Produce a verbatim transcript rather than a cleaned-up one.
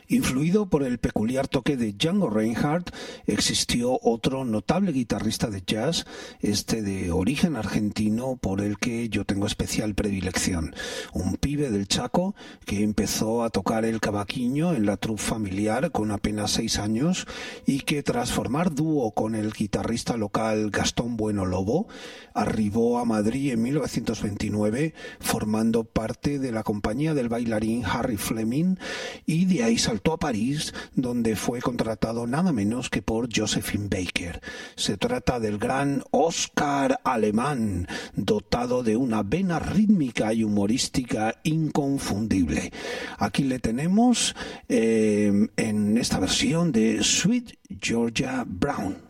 Influido por el peculiar toque de Django Reinhardt, existió otro notable guitarrista de jazz, este de origen argentino, por el que yo tengo especial predilección. Un pibe del Chaco que empezó a tocar el cavaquinho en la troupe familiar con apenas seis años y que tras formar dúo con el guitarrista local Gastón Bueno Lobo, arribó a Madrid en mil novecientos veintinueve formando parte de la compañía del bailarín Harry Fleming, y de ahí saltó a París, donde fue contratado nada menos que por Josephine Baker. Se trata del gran Oscar alemán, dotado de una vena rítmica y humorística inconfundible. Aquí le tenemos eh, en esta versión de Sweet Georgia Brown.